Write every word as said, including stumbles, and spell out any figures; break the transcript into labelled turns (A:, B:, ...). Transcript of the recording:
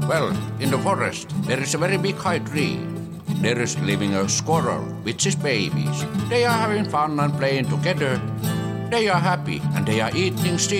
A: Well, in the forest, there is a very big high tree. There is living a squirrel with his babies. They are having fun and playing together. They are happy and they are eating